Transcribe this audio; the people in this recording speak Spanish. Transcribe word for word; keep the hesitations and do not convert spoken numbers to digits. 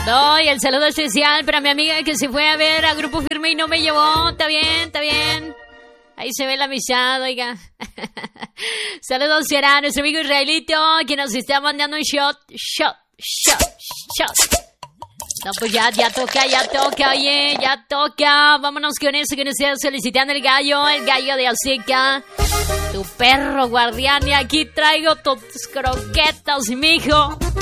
Doy el saludo especial para mi amiga que se fue a ver a Grupo Firme y no me llevó. Está bien, está bien. Ahí se ve la amistad, oiga. Saludos a nuestro amigo Israelito, que nos está mandando un shot, shot, shot, shot. No, pues ya, ya toca, ya toca, oye, ya toca. Vámonos con eso que nos está solicitando el gallo, el gallo de Azteca. Tu perro guardián, y aquí traigo tus croquetas, mijo.